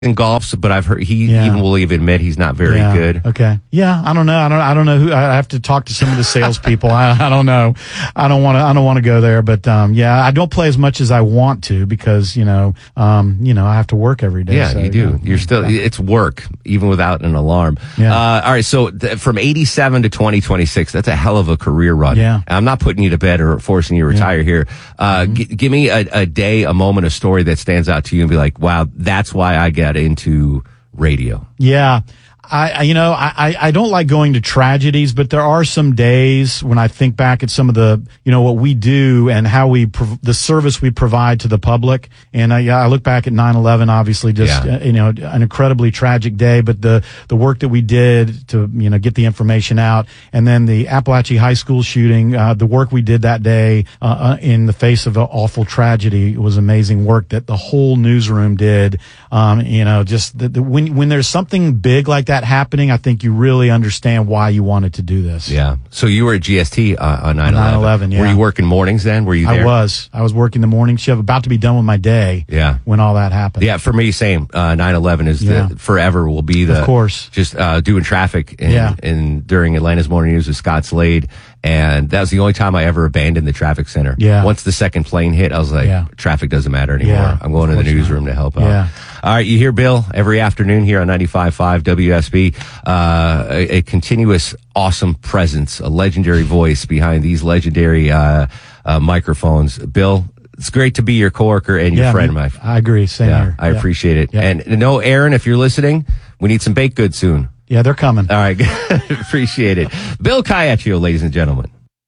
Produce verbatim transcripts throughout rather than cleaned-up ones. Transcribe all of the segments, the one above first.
in golf, but I've heard he Yeah. even will even admit he's not very yeah. good. Okay. Yeah, I don't know. I don't. I don't know who. I have to talk to some of the salespeople. I, I don't know. I don't want to. I don't want to go there. But um, yeah, I don't play as much as I want to because you know, um, you know, I have to work every day. Yeah, so, you do. You know, You're still. It's work, even without an alarm. Yeah. Uh, all right. So th- from eighty-seven to twenty twenty-six, that's a hell of a career run. Yeah. I'm not putting you to bed or forcing you to retire Yeah. here. Uh, Mm-hmm. g- give me a, a day, a moment, a story that stands out to you, and be like, wow, that's why I got into radio. Yeah. I, I- you know, I, I- I don't like going to tragedies, but there are some days when I think back at some of the, you know, what we do and how we, prov- the service we provide to the public. And I, yeah, I look back at nine eleven, obviously just, Yeah. uh, you know, an incredibly tragic day, but the, the work that we did to, you know, get the information out. And then the Appalachia High School shooting, uh, the work we did that day, uh, uh, in the face of an awful tragedy was amazing work that the whole newsroom did. Um, you know, just the, the, when, when there's something big like that happening, I think you really understand why you wanted to do this. Yeah. So you were at G S T uh, on nine eleven. nine eleven, yeah. Were you working mornings then? Were you there? I was. I was working the morning shift, about to be done with my day. Yeah. When all that happened. Yeah, for me, same. Uh, nine eleven is Yeah. the forever will be the Of course. just uh, doing traffic in, Yeah. in during Atlanta's morning news with Scott Slade, and that was the only time I ever abandoned the traffic center. Yeah. Once the second plane hit, I was like, Yeah. traffic doesn't matter anymore. Yeah, I'm going to of the course newsroom not. to help out. Yeah. All right, you hear Bill every afternoon here on ninety-five point five W S B. Uh, a, a continuous, awesome presence, a legendary voice behind these legendary uh, uh, microphones. Bill, it's great to be your coworker and your Yeah, friend, me- my I agree. Same yeah, here. I Yeah. appreciate it. Yeah. And no, Aaron, if you're listening, we need some baked goods soon. Yeah, they're coming. All right. Appreciate it. Bill Caiaccio, ladies and gentlemen.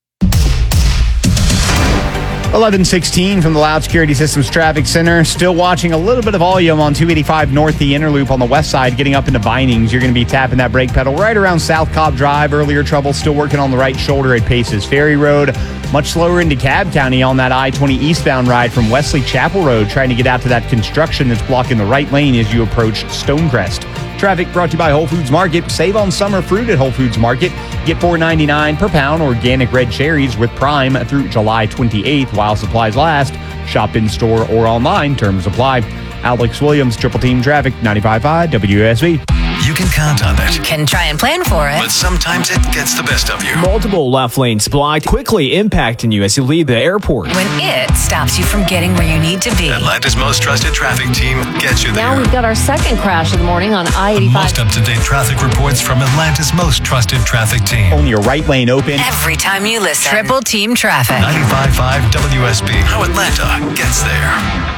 eleven sixteen from the Loud Security Systems Traffic Center. Still watching a little bit of volume on two eighty-five North, the inner loop on the west side, getting up into Vinings. You're going to be tapping that brake pedal right around South Cobb Drive. Earlier trouble, still working on the right shoulder at Paces Ferry Road. Much slower into Cab County on that I twenty eastbound ride from Wesley Chapel Road, trying to get out to that construction that's blocking the right lane as you approach Stonecrest. Traffic brought to you by Whole Foods Market. Save on summer fruit at Whole Foods Market. Get four ninety-nine per pound organic red cherries with Prime through July twenty-eighth while supplies last. Shop in store or online. Terms apply. Alex Williams, Triple Team Traffic, ninety-five point five W S B. You can count on it, You can try and plan for it. but sometimes it gets the best of you. Multiple left lanes blocked, quickly impacting you as you leave the airport. When it stops you from getting where you need to be. Atlanta's most trusted traffic team gets you there. Now we've got our second crash of the morning on I The most eighty-five. up-to-date traffic reports from Atlanta's most trusted traffic team. Only your right lane open. Every time you listen. Triple Team Traffic. ninety-five point five W S B. How Atlanta gets there.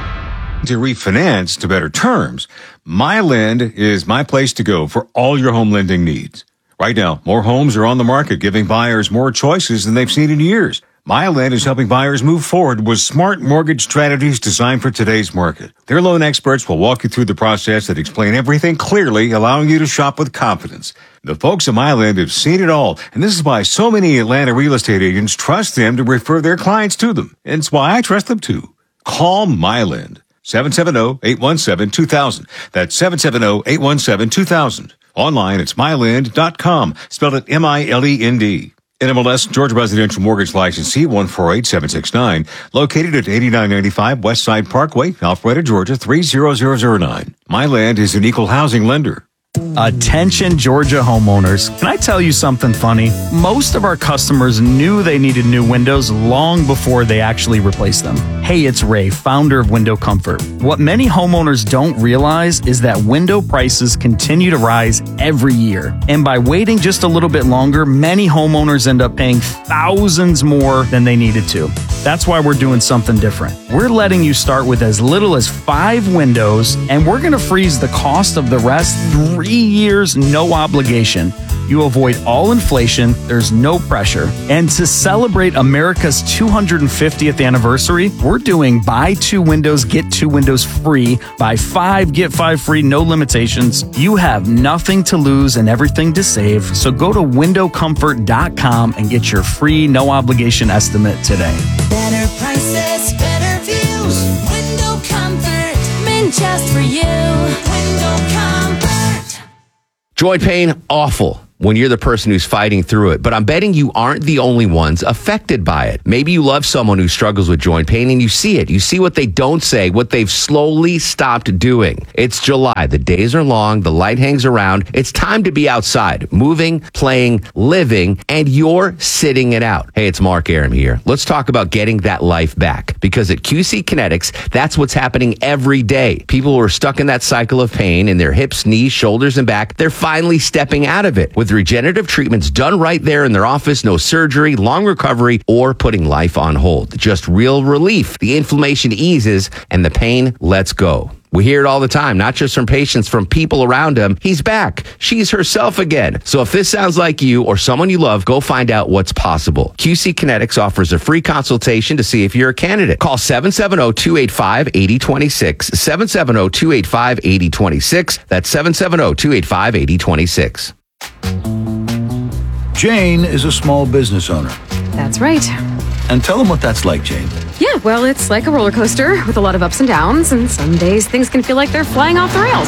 To refinance to better terms, MyLend is my place to go for all your home lending needs. Right now, more homes are on the market, giving buyers more choices than they've seen in years. MyLend is helping buyers move forward with smart mortgage strategies designed for today's market. Their loan experts will walk you through the process and explain everything clearly, allowing you to shop with confidence. The folks at MyLend have seen it all, and this is why so many Atlanta real estate agents trust them to refer their clients to them. And it's why I trust them too. Call MyLend. seven seven zero, eight one seven, two thousand. That's seven seven zero, eight one seven, two thousand. Online, it's mylend dot com. Spelled it M I L E N D. N M L S Georgia Residential Mortgage Licensee one four eight seven six nine. Located at eighty-nine ninety-five West Side Parkway, Alpharetta, Georgia three zero zero zero nine. MyLend is an equal housing lender. Attention Georgia homeowners. Can I tell you something funny? Most of our customers knew they needed new windows long before they actually replaced them. Hey, it's Ray, founder of Window Comfort. What many homeowners don't realize is that window prices continue to rise every year. And by waiting just a little bit longer, many homeowners end up paying thousands more than they needed to. That's why we're doing something different. We're letting you start with as little as five windows, and we're going to freeze the cost of the rest three years, no obligation. You avoid all inflation, there's no pressure. And to celebrate America's two hundred fiftieth anniversary, we're doing buy two windows, get two windows free. Buy five, get five free, no limitations. You have nothing to lose and everything to save. So go to window comfort dot com and get your free, no obligation estimate today. Better prices, better views. Window Comfort, meant just for you. Window Comfort. Joint pain, awful. when you're the person who's fighting through it. But I'm betting you aren't the only ones affected by it. Maybe you love someone who struggles with joint pain and you see it. You see what they don't say, what they've slowly stopped doing. It's July. The days are long. The light hangs around. It's time to be outside, moving, playing, living, and you're sitting it out. Hey, it's Mark Aram here. Let's talk about getting that life back, because at Q C Kinetics, that's what's happening every day. People who are stuck in that cycle of pain in their hips, knees, shoulders, and back, they're finally stepping out of it with regenerative treatments done right there in their office. No surgery, long recovery, or putting life on hold. Just real relief. The inflammation eases and the pain lets go. We hear it all the time, not just from patients, from people around them. He's back. She's herself again. So if this sounds like you or someone you love, go find out what's possible. Q C Kinetics offers a free consultation to see if you're a candidate. Call seven seven zero, two eight five, eight zero two six. seven seven zero, two eight five, eight zero two six. That's seven seven zero, two eight five, eight zero two six. Jane is a small business owner. That's right. And tell them what that's like, Jane. Yeah, well, it's like a roller coaster with a lot of ups and downs, and some days things can feel like they're flying off the rails.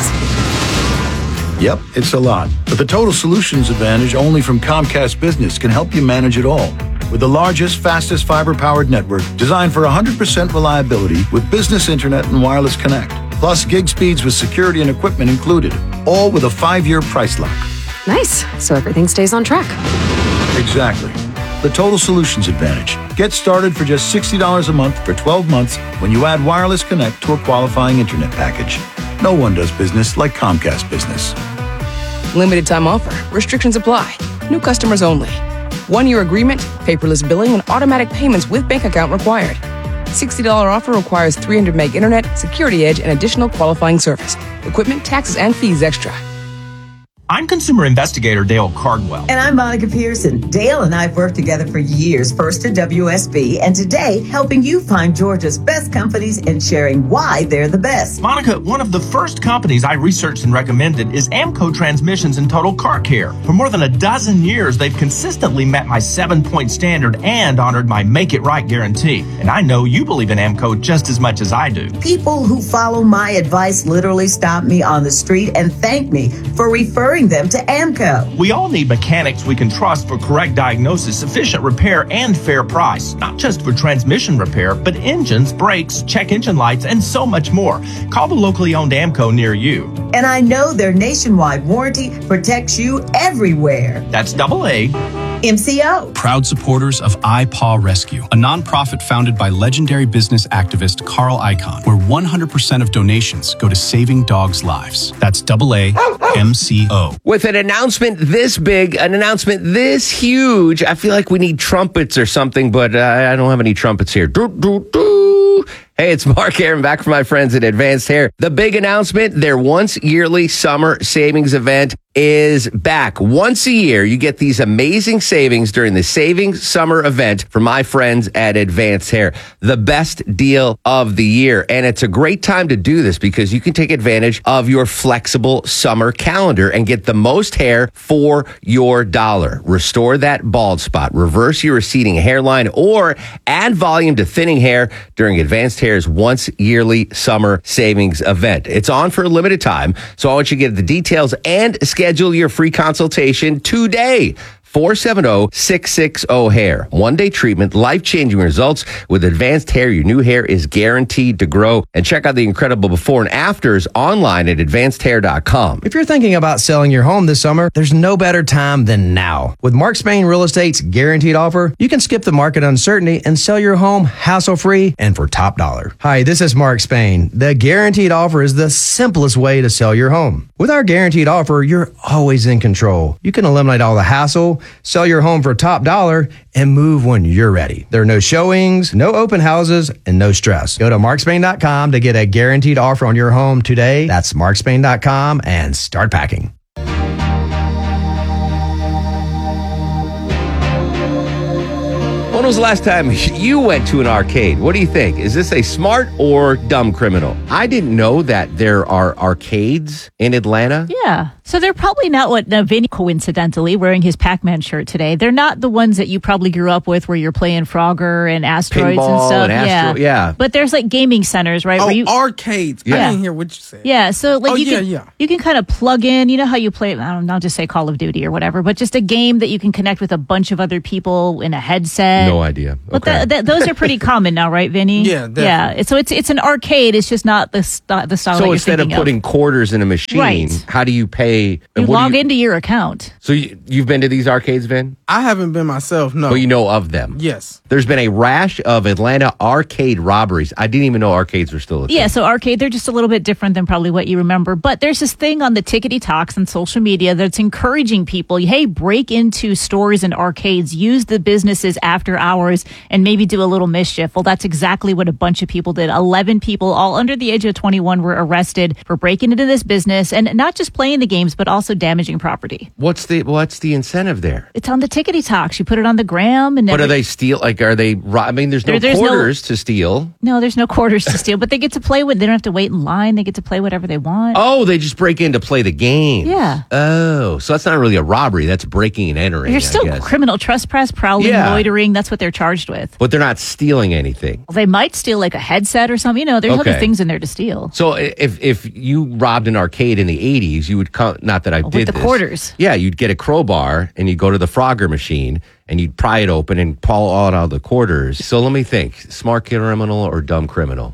Yep, it's a lot. But the Total Solutions Advantage only from Comcast Business can help you manage it all. With the largest, fastest fiber-powered network designed for one hundred percent reliability with business internet and wireless connect. Plus gig speeds with security and equipment included. All with a five-year price lock. Nice. So everything stays on track. Exactly. The Total Solutions Advantage. Get started for just sixty dollars a month for twelve months when you add Wireless Connect to a qualifying internet package. No one does business like Comcast Business. Limited time offer. Restrictions apply. New customers only. One-year agreement, paperless billing, and automatic payments with bank account required. sixty dollars offer requires three hundred meg internet, security edge, and additional qualifying service. Equipment, taxes, and fees extra. I'm consumer investigator Dale Cardwell. And I'm Monica Pearson. Dale and I have worked together for years, first at W S B, and today helping you find Georgia's best companies and sharing why they're the best. Monica, one of the first companies I researched and recommended is Amco Transmissions and Total Car Care. For more than a dozen years, they've consistently met my seven-point standard and honored my Make It Right guarantee. And I know you believe in Amco just as much as I do. People who follow my advice literally stop me on the street and thank me for referring them to Amco. We all need mechanics we can trust for correct diagnosis, efficient repair, and fair price. Not just for transmission repair, but engines, brakes, check engine lights, and so much more. Call the locally owned Amco near you. And I know their nationwide warranty protects you everywhere. That's double A. M C O. Proud supporters of iPaw Rescue, a nonprofit founded by legendary business activist Carl Icahn, where one hundred percent of donations go to saving dogs' lives. That's double A M C O. With an announcement this big, an announcement this huge, I feel like we need trumpets or something, but uh, I don't have any trumpets here. Do, do, do. Hey, it's Mark Aram back from my friends at Advanced Hair. The big announcement, their once yearly summer savings event is back. Once a year, you get these amazing savings during the Savings Summer event from my friends at Advanced Hair. The best deal of the year. And it's a great time to do this because you can take advantage of your flexible summer calendar and get the most hair for your dollar. Restore that bald spot, reverse your receding hairline, or add volume to thinning hair during Advanced Hair's once yearly summer savings event. It's on for a limited time, so I want you to get the details and schedule your free consultation today. four seven zero, six six zero hair. One day treatment, life-changing results. With Advanced Hair, your new hair is guaranteed to grow. And check out the incredible before and afters online at advanced hair dot com. If you're thinking about selling your home this summer, there's no better time than now. With Mark Spain Real Estate's guaranteed offer, you can skip the market uncertainty and sell your home hassle-free and for top dollar. Hi, this is Mark Spain. The guaranteed offer is the simplest way to sell your home. With our guaranteed offer, you're always in control. You can eliminate all the hassle, sell your home for top dollar, and move when you're ready. There are no showings, no open houses, and no stress. Go to mark spain dot com to get a guaranteed offer on your home today. That's mark spain dot com and start packing. When was the last time you went to an arcade? What do you think? Is this a smart or dumb criminal? I didn't know that there are arcades in Atlanta. Yeah. So they're probably not what uh, Vinny, coincidentally, wearing his Pac-Man shirt today. They're not the ones that you probably grew up with where you're playing Frogger and Asteroids Pinball and stuff. and Astro- yeah. yeah. But there's like gaming centers, right? Oh, where you, arcades. Yeah. I didn't hear what you said. Yeah. So like Oh, you yeah, can yeah. you can kind of plug in, you know how you play, I don't know, I'll just say Call of Duty or whatever, but just a game that you can connect with a bunch of other people in a headset. No idea. But Okay. that, that, those are pretty common now, right, Vinny? Yeah, definitely. Yeah. So it's it's an arcade. It's just not the st- the style that So you're instead of thinking putting quarters in a machine, Right. how do you pay? You and what do log you- into your account. So you, you've been to these arcades, Vin? I haven't been myself, no. But you know of them? Yes. There's been a rash of Atlanta arcade robberies. I didn't even know arcades were still a thing. Yeah, so arcade, they're just a little bit different than probably what you remember. But there's this thing on the Tickety Talks and social media that's encouraging people, hey, break into stores and arcades, use the businesses after hours, and maybe do a little mischief. Well, that's exactly what a bunch of people did. eleven people, all under the age of twenty-one, were arrested for breaking into this business and not just playing the games, but also damaging property. What's the what's the incentive there? It's on the Tickety Talks. You put it on the gram. And What every- are they steal? Like, are they? ro- I mean, there's no There- there's no- quarters to steal. No, there's no quarters to steal, but they get to play with, they don't have to wait in line. They get to play whatever they want. Oh, they just break in to play the game. Yeah. Oh, so that's not really a robbery. That's breaking and entering. You're I still guess. criminal trespass, prowling, Yeah. loitering. That's what they're charged with. But they're not stealing anything. Well, they might steal like a headset or something. You know, there's Okay. other things in there to steal. So i- if if you robbed an arcade in the eighties, you would come. Not that I With did the this. quarters. Yeah, you'd get a crowbar and you'd go to the Frogger machine and you'd pry it open and pull all out the quarters. So let me think: smart criminal or dumb criminal?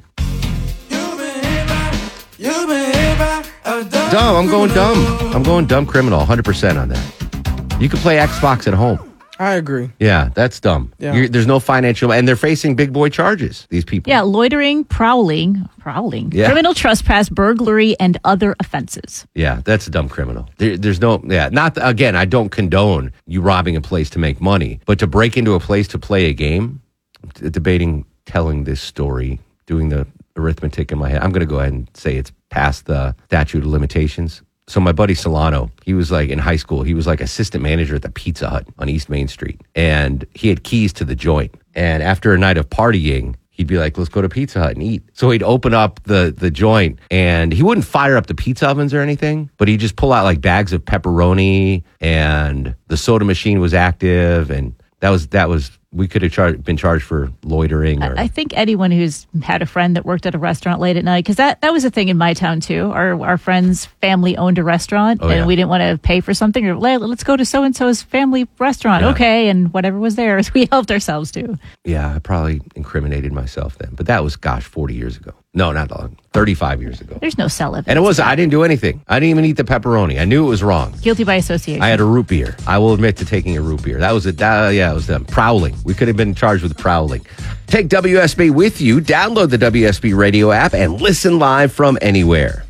Dumb. I'm going dumb. I'm going dumb criminal. one hundred percent on that. You can play Xbox at home. I agree. Yeah, that's dumb. Yeah. You're, there's no financial, and they're facing big boy charges. These people. Yeah, loitering, prowling, prowling, Yeah. criminal trespass, burglary, and other offenses. Yeah, that's a dumb criminal. There, there's no, yeah, not, again, I don't condone you robbing a place to make money, but to break into a place to play a game, I'm t- debating telling this story, doing the arithmetic in my head. I'm going to go ahead and say it's past the statute of limitations. So my buddy Solano, he was like in high school, he was like assistant manager at the Pizza Hut on East Main Street. And he had keys to the joint. And after a night of partying, he'd be like, let's go to Pizza Hut and eat. So he'd open up the, the joint and he wouldn't fire up the pizza ovens or anything, but he'd just pull out like bags of pepperoni and the soda machine was active. And that was, that was, we could have char- been charged for loitering. Or I think anyone who's had a friend that worked at a restaurant late at night, because that, that was a thing in my town too. Our our friend's family owned a restaurant, Oh, and yeah. we didn't want to pay for something. Or "Let- let's go to so and so's family restaurant, Yeah. okay? And whatever was there, we helped ourselves too. Yeah, I probably incriminated myself then, but that was, gosh, forty years ago. No, not long, thirty-five years ago. There's no cell evidence. And it was, I didn't do anything. I didn't even eat the pepperoni. I knew it was wrong. Guilty by association. I had a root beer. I will admit to taking a root beer. That was it. That, yeah, it was them. Prowling. We could have been charged with prowling. Take W S B with you. Download the W S B radio app and listen live from anywhere.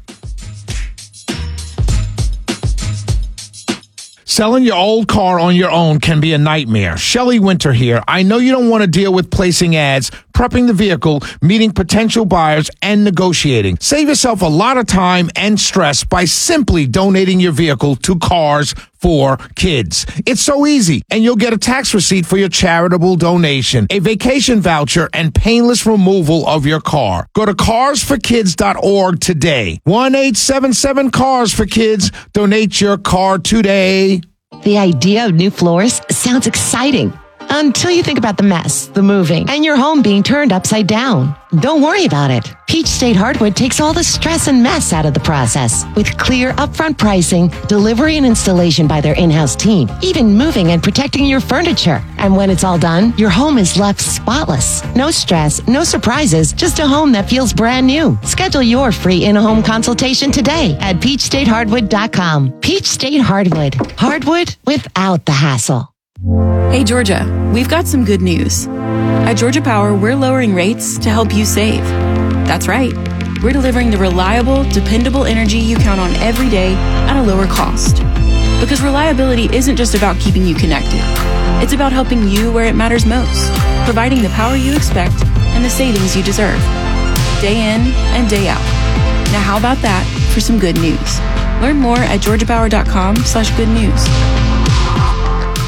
Selling your old car on your own can be a nightmare. Shelley Winter here. I know you don't want to deal with placing ads, prepping the vehicle, meeting potential buyers, and negotiating. Save yourself a lot of time and stress by simply donating your vehicle to Cars for Kids. It's so easy, and you'll get a tax receipt for your charitable donation, a vacation voucher, and painless removal of your car. Go to cars for kids dot org today. one eight seven seven cars for kids. Donate your car today. The idea of new floors sounds exciting until you think about the mess, the moving, and your home being turned upside down. Don't worry about it. Peach State Hardwood takes all the stress and mess out of the process with clear upfront pricing, delivery and installation by their in-house team, even moving and protecting your furniture. And when it's all done, your home is left spotless. No stress, no surprises, just a home that feels brand new. Schedule your free in-home consultation today at peach state hardwood dot com. Peach State Hardwood. Hardwood without the hassle. Hey, Georgia, we've got some good news. At Georgia Power, we're lowering rates to help you save. That's right. We're delivering the reliable, dependable energy you count on every day at a lower cost. Because reliability isn't just about keeping you connected. It's about helping you where it matters most, providing the power you expect and the savings you deserve. Day in and day out. Now how about that for some good news? Learn more at georgia power dot com slash good news.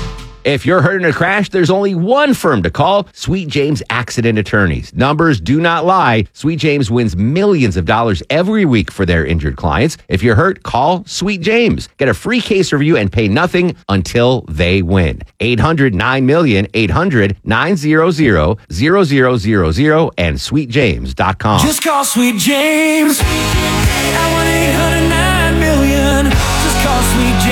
If you're hurt in a crash, there's only one firm to call, Sweet James Accident Attorneys. Numbers do not lie. Sweet James wins millions of dollars every week for their injured clients. If you're hurt, call Sweet James. Get a free case review and pay nothing until they win. eight hundred nine million, eight hundred nine hundred, zero zero zero zero and sweet james dot com. Just call Sweet James at one eight hundred nine million. Just call Sweet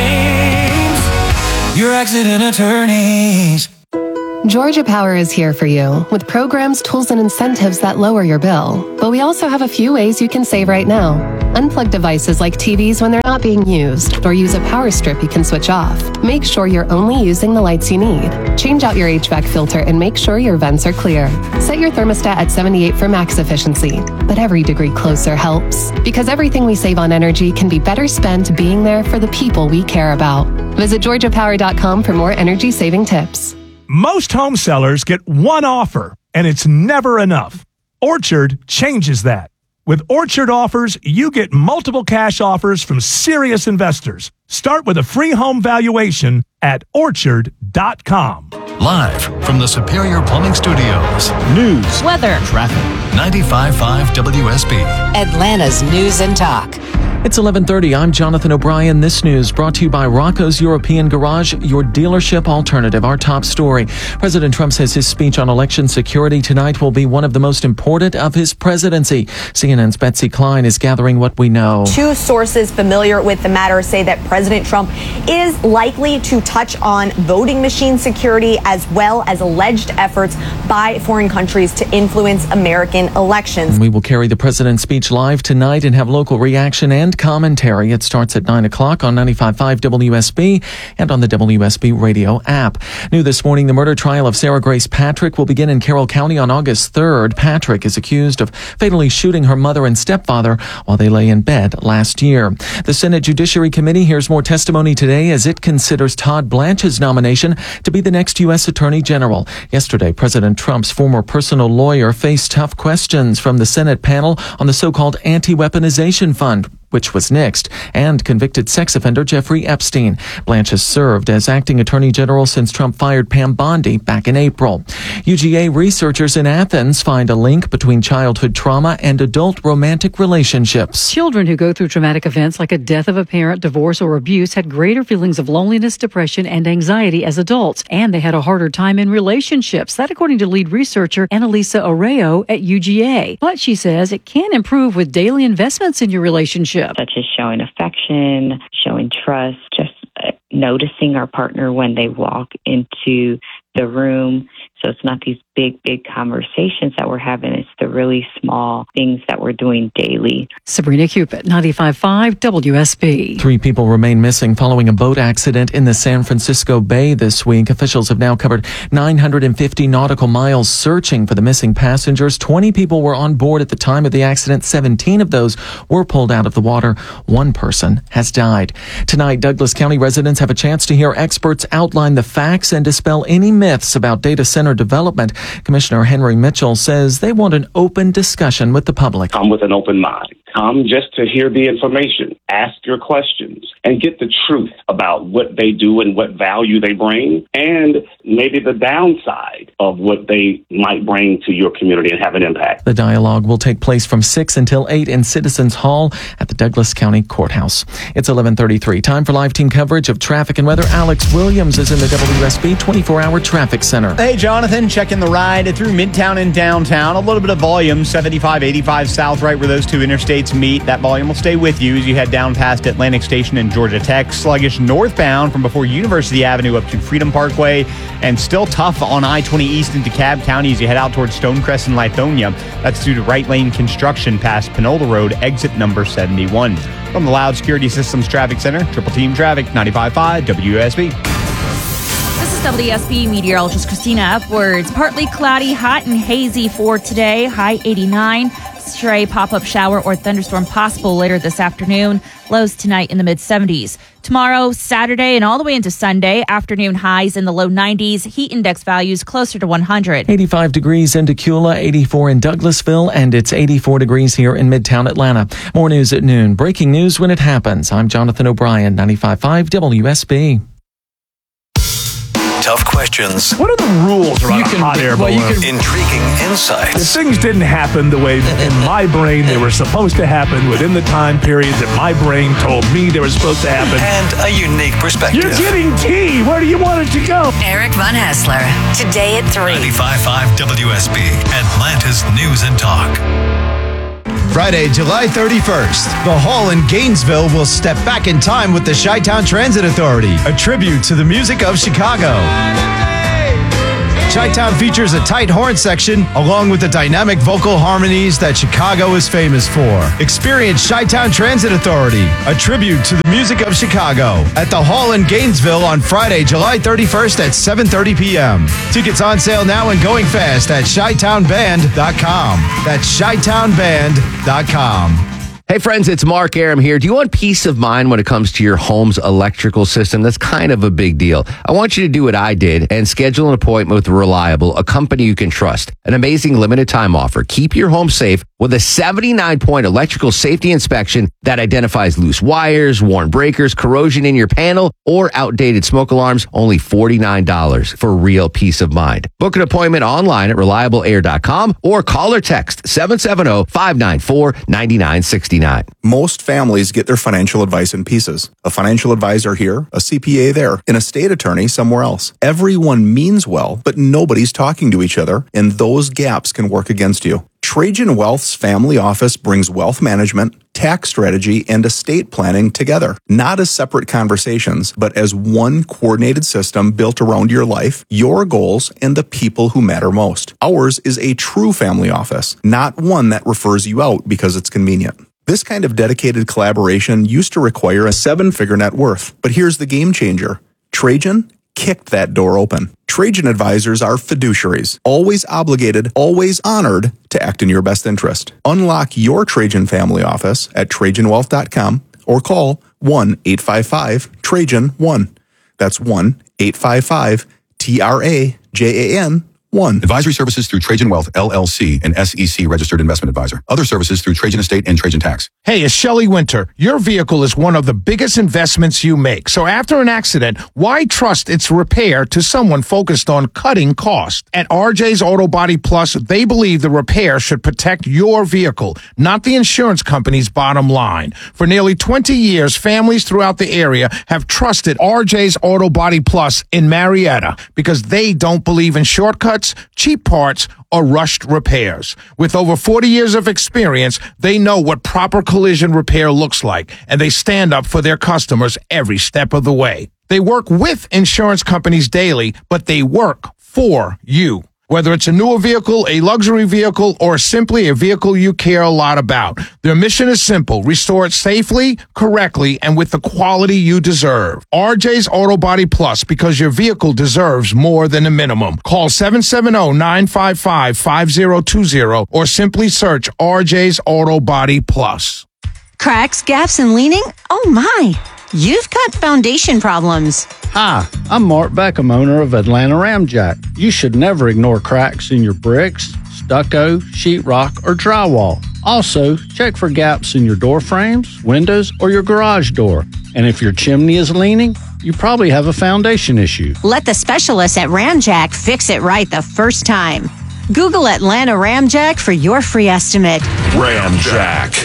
James, your accident attorneys. Georgia Power is here for you with programs, tools, and incentives that lower your bill. But we also have a few ways you can save right now. Unplug devices like T Vs when they're not being used, or use a power strip you can switch off. Make sure you're only using the lights you need. Change out your H V A C filter and make sure your vents are clear. Set your thermostat at seventy-eight for max efficiency. But every degree closer helps, because everything we save on energy can be better spent being there for the people we care about. Visit georgia power dot com for more energy saving tips. Most home sellers get one offer, and it's never enough. Orchard changes that. With Orchard offers, you get multiple cash offers from serious investors. Start with a free home valuation at orchard dot com. Live from the Superior Plumbing Studios. News, weather, traffic. ninety-five point five W S B. Atlanta's News and Talk. It's eleven thirty. I'm Jonathan O'Brien. This news brought to you by Rocco's European Garage, your dealership alternative. Our top story. President Trump says his speech on election security tonight will be one of the most important of his presidency. C N N's Betsy Klein is gathering what we know. Two sources familiar with the matter say that President Trump is likely to touch on voting machine security as well as alleged efforts by foreign countries to influence American elections. We will carry the president's speech live tonight and have local reaction and commentary. It starts at nine o'clock on ninety-five point five W S B and on the W S B radio app. New this morning, the murder trial of Sarah Grace Patrick will begin in Carroll County on August third. Patrick is accused of fatally shooting her mother and stepfather while they lay in bed last year. The Senate Judiciary Committee hears more testimony today as it considers Todd Blanche's nomination to be the next U S Attorney General. Yesterday, President Trump's former personal lawyer faced tough questions from the Senate panel on the so-called anti-weaponization fund, which was nixed, and convicted sex offender Jeffrey Epstein. Blanche has served as acting attorney general since Trump fired Pam Bondi back in April. U G A researchers in Athens find a link between childhood trauma and adult romantic relationships. Children who go through traumatic events like a death of a parent, divorce, or abuse had greater feelings of loneliness, depression, and anxiety as adults, and they had a harder time in relationships. That according to lead researcher Annalisa Arreo at U G A. But she says it can improve with daily investments in your relationship, such as showing affection, showing trust, just uh, noticing our partner when they walk into the room. So it's not these big, big conversations that we're having. It's the really small things that we're doing daily. Sabrina Cupid, ninety-five point five W S B. Three people remain missing following a boat accident in the San Francisco Bay this week. Officials have now covered nine hundred fifty nautical miles searching for the missing passengers. twenty people were on board at the time of the accident. seventeen of those were pulled out of the water. One person has died. Tonight, Douglas County residents have a chance to hear experts outline the facts and dispel any myths about data center development. Commissioner Henry Mitchell says they want an open discussion with the public. Come with an open mind. Come just to hear the information, ask your questions, and get the truth about what they do and what value they bring, and maybe the downside of what they might bring to your community and have an impact. The dialogue will take place from six until eight in Citizens Hall at the Douglas County Courthouse. It's eleven thirty-three. Time for live team coverage of traffic and weather. Alex Williams is in the W S B twenty-four hour Traffic Center. Hey, Jonathan, checking the ride through Midtown and downtown. A little bit of volume, seventy-five, eighty-five south, right where those two interstates meet. That volume will stay with you as you head down past Atlantic Station and Georgia Tech. Sluggish northbound from before University Avenue up to Freedom Parkway, and still tough on I twenty East into DeKalb County as you head out towards Stonecrest and Lithonia. That's due to right lane construction past Panola Road, exit number seventy-one. From the Loud Security Systems Traffic Center, Triple Team Traffic, ninety-five point five W S B. This is W S B meteorologist Christina Upwards. Partly cloudy, hot and hazy for today. High eighty-nine. Stray pop-up shower or thunderstorm possible later this afternoon. Lows tonight in the mid-seventies. Tomorrow, Saturday, and all the way into Sunday, afternoon highs in the low nineties. Heat index values closer to one hundred. eighty-five degrees in Decula, eighty-four in Douglasville, and it's eighty-four degrees here in Midtown Atlanta. More news at noon. Breaking news when it happens. I'm Jonathan O'Brien, ninety-five point five W S B. Tough questions. What are the rules around a hot air balloon? Intriguing insights. If things didn't happen the way in my brain they were supposed to happen within the time periods that my brain told me they were supposed to happen. And a unique perspective. You're getting tea. Where do you want it to go? Eric Von Hassler, today at three. ninety-five point five W S B, Atlanta's News and Talk. Friday, July thirty-first, the Hall in Gainesville will step back in time with the Chi-Town Transit Authority, a tribute to the music of Chicago. Chi-Town features a tight horn section along with the dynamic vocal harmonies that Chicago is famous for. Experience Chi-Town Transit Authority, a tribute to the music of Chicago, at the Hall in Gainesville on Friday, July thirty-first at seven thirty p.m. Tickets on sale now and going fast at chi town band dot com. That's chi town band dot com. Hey friends, it's Mark Aram here. Do you want peace of mind when it comes to your home's electrical system? That's kind of a big deal. I want you to do what I did and schedule an appointment with Reliable, a company you can trust. An amazing limited time offer. Keep your home safe with a seventy-nine point electrical safety inspection that identifies loose wires, worn breakers, corrosion in your panel, or outdated smoke alarms. Only forty-nine dollars for real peace of mind. Book an appointment online at reliable air dot com or call or text seven seven zero, five nine four, nine nine six nine. Most families get their financial advice in pieces. A financial advisor here, a C P A there, an estate attorney somewhere else. Everyone means well, but nobody's talking to each other, and those gaps can work against you. Trajan Wealth's family office brings wealth management, tax strategy, and estate planning together, not as separate conversations, but as one coordinated system built around your life, your goals, and the people who matter most. Ours is a true family office, not one that refers you out because it's convenient. This kind of dedicated collaboration used to require a seven-figure net worth, but here's the game changer. Trajan kicked that door open. Trajan advisors are fiduciaries, always obligated, always honored to act in your best interest. Unlock your Trajan family office at trajan wealth dot com or call one eight five five Trajan one. That's one eight five five T R A J A N one. Advisory services through Trajan Wealth, L L C, an S E C registered investment advisor. Other services through Trajan Estate and Trajan Tax. Hey, it's Shelley Winter. Your vehicle is one of the biggest investments you make. So after an accident, why trust its repair to someone focused on cutting costs? At R J's Auto Body Plus, they believe the repair should protect your vehicle, not the insurance company's bottom line. For nearly twenty years, families throughout the area have trusted R J's Auto Body Plus in Marietta because they don't believe in shortcuts, cheap parts, or rushed repairs. With over forty years of experience, they know what proper collision repair looks like, and they stand up for their customers every step of the way. They work with insurance companies daily, but they work for you. Whether it's a newer vehicle, a luxury vehicle, or simply a vehicle you care a lot about, their mission is simple: restore it safely, correctly, and with the quality you deserve. R J's Auto Body Plus, because your vehicle deserves more than a minimum. Call seven seven zero, nine five five, five zero two zero or simply search R J's Auto Body Plus. Cracks, gaps, and leaning? Oh my! You've got foundation problems. Hi, I'm Mark Beckham, owner of Atlanta Ramjack. You should never ignore cracks in your bricks, stucco, sheetrock, or drywall. Also, check for gaps in your door frames, windows, or your garage door. And if your chimney is leaning, you probably have a foundation issue. Let the specialists at Ramjack fix it right the first time. Google Atlanta Ramjack for your free estimate. Ramjack.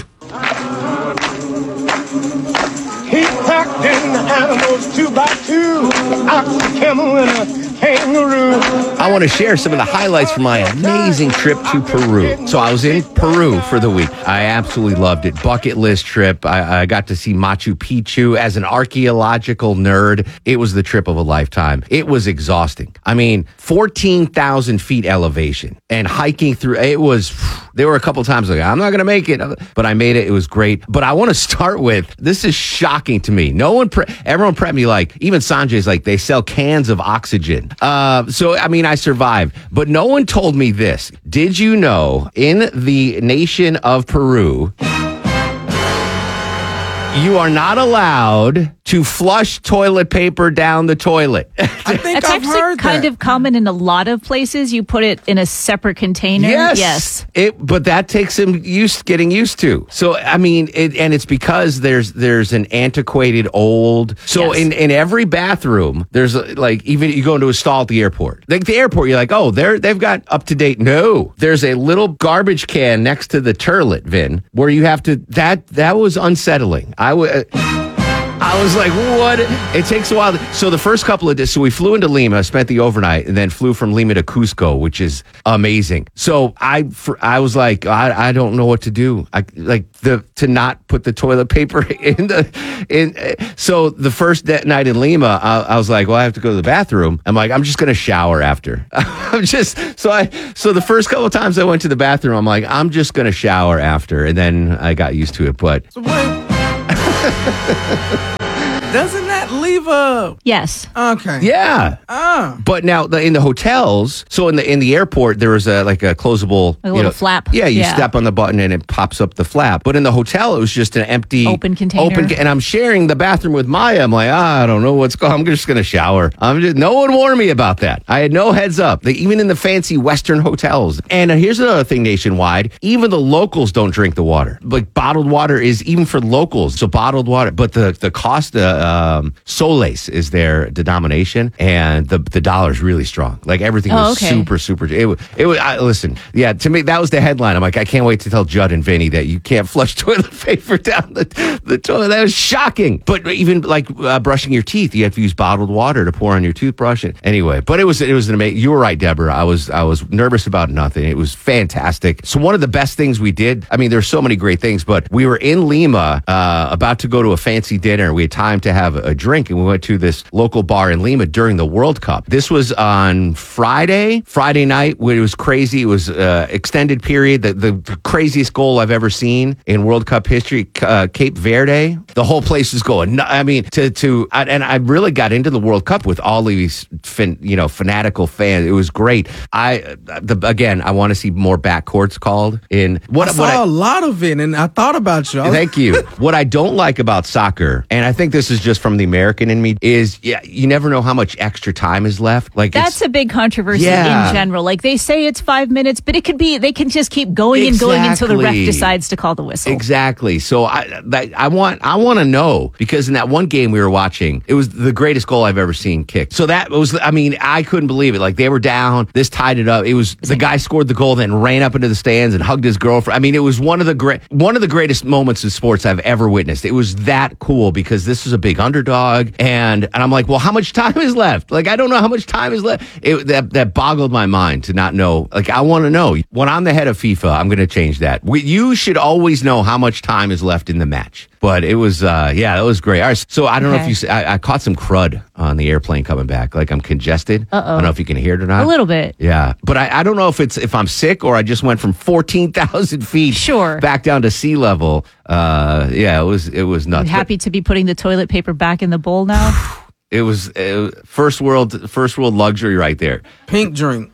He packed in the animals two by two, ox, a camel, and a kangaroo. I want to share some of the highlights from my amazing trip to Peru. So I was in Peru for the week. I absolutely loved it. Bucket list trip. I, I got to see Machu Picchu. As an archaeological nerd, it was the trip of a lifetime. It was exhausting. I mean, fourteen thousand feet elevation and hiking through. It was, there were a couple times like, I'm not going to make it, but I made it. It was great. But I want to start with, this is shocking to me. No one, pre- everyone prepped me like, even Sanjay's like, they sell cans of oxygen. Uh, so, I mean, I survived, but no one told me this. Did you know in the nation of Peru, you are not allowed to flush toilet paper down the toilet. I think It's I've actually heard kind that. of common in a lot of places. You put it in a separate container. Yes. Yes. It, but that takes some used getting used to. So I mean, it, and it's because there's there's an antiquated old. So Yes. in, in every bathroom, there's a, like even you go into a stall at the airport. Like the airport, you're like, oh, they're they've got up to date. No, there's a little garbage can next to the toilet, Vin, where you have to. That that was unsettling. I would. I was like, what? It takes a while. To, so the first couple of days, so we flew into Lima, spent the overnight, and then flew from Lima to Cusco, which is amazing. So I, for, I was like, I, I don't know what to do. I like the to not put the toilet paper in the in. So the first de- night in Lima, I, I was like, well, I have to go to the bathroom. I'm like, I'm just gonna shower after. I'm just so I so the first couple of times I went to the bathroom, I'm like, I'm just gonna shower after, and then I got used to it. But. So wait. Doesn't that leave a... Yes. Okay. Yeah. Ah. But now the, in the hotels, so in the in the airport, there was a like a closable A you little know, flap. Yeah, you Yeah. step on the button and it pops up the flap. But in the hotel, it was just an empty Open container. Open, and I'm sharing the bathroom with Maya. I'm like, ah, I don't know what's going. I'm just gonna shower. I'm just. No one warned me about that. I had no heads up. They, even in the fancy Western hotels. And uh, here's another thing nationwide. Even the locals don't drink the water. Like bottled water is even for locals. So bottled water, but the the cost uh, um, soles is their denomination, and the the dollar's really strong. Like everything Oh, was okay. super, super. It was. It was. I, listen, yeah. To me, that was the headline. I'm like, I can't wait to tell Judd and Vinny that you can't flush toilet paper down the the toilet. That was shocking. But even like uh, brushing your teeth, you have to use bottled water to pour on your toothbrush. And anyway, but it was it was an amazing. You were right, Deborah. I was I was nervous about nothing. It was fantastic. So one of the best things we did. I mean, there's so many great things, but we were in Lima, uh, about to go to a fancy dinner. We had time to have a drink, and we went to this local bar in Lima during the World Cup. This was on Friday, Friday night, where it was crazy. It was uh, extended period, the, the craziest goal I've ever seen in World Cup history. Uh, Cape Verde, the whole place was going. nu- I mean, to to I- and I really got into the World Cup with all these, fin, you know, fanatical fans. It was great. I the, again, I want to see more backcourts called in. What I saw what I, a lot of it, and I thought about you. I was- Thank you. What I don't like about soccer, and I think this is just from the American in me, is yeah, you never know how much extra time is left. Like it's- That's a big controversy Yeah. in general. Like they say it's five minutes, but it could be, they can just keep going and going until the ref Exactly. decides to call the whistle. Exactly. So I that, I want I want to know, because in that one game we were watching, it was the greatest goal I've ever seen kicked. So that was, I mean, I couldn't believe it. Like they were down, this tied it up. It was the guy scored the goal, then ran up into the stands and hugged his girlfriend. I mean, it was one of the great one of the greatest moments in sports I've ever witnessed. It was that cool because this was a big underdog, and and I'm like, well, how much time is left? Like I don't know how much time is left. It, that that boggled my mind to not know. Like I want to know. When I'm the head of FIFA, I'm going to change that. We, you should always know how much time is left in the match. But it was, uh, yeah, that was great. All right, so I don't know Okay. if you, s- I, I caught some crud on the airplane coming back. Like I'm congested. Uh-oh. I don't know if you can hear it or not. A little bit. Yeah, but I, I don't know if it's if I'm sick or I just went from fourteen thousand feet Sure. back down to sea level. Uh, yeah, it was it was I'm nuts. happy to be putting the toilet paper back in the bowl now. It was uh, first world first world luxury right there. Pink drink.